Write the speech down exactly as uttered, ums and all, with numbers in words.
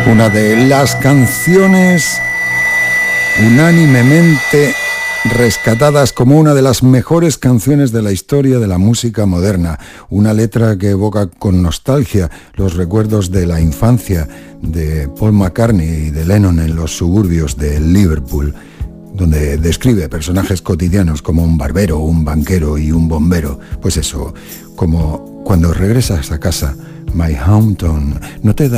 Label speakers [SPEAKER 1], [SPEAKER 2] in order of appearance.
[SPEAKER 1] Una de las canciones unánimemente rescatadas como una de las mejores canciones de la historia de la música moderna. Una letra que evoca con nostalgia los recuerdos de la infancia de Paul McCartney y de Lennon en los suburbios de Liverpool, donde describe personajes cotidianos como un barbero, un banquero y un bombero. Pues eso, como cuando regresas a casa, my hometown, no te da